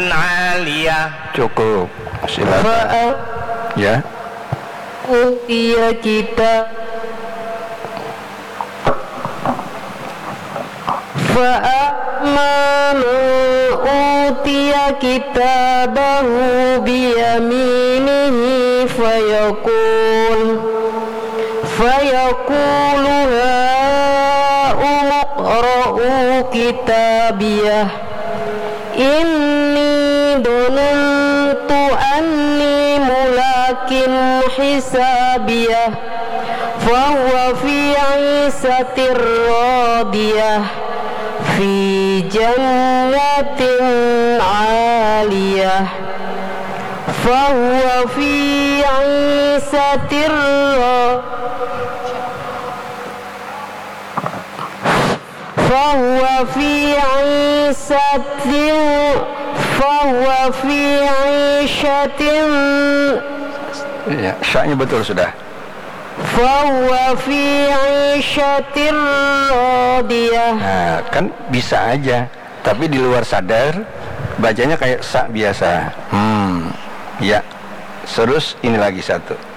aliyah. Cukup. Silakan. Ya. Utiya kita فأما من أوتي كتابه بيمينه فيقول هاؤم اقرءوا كتابيه إني ظننت أني ملاق حسابيه فهو في عيشة راضية في جنة عالية فهو في عيشة Ya, syaknya betul sudah. Fahuwa fi 'ishatir radiyah. Nah, kan bisa aja, tapi di luar sadar bacanya kayak sa biasa. Ya. Terus ini lagi satu.